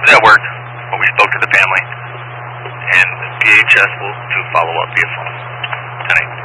that worked, but we spoke to the family, and DHS will do follow-up via phone tonight.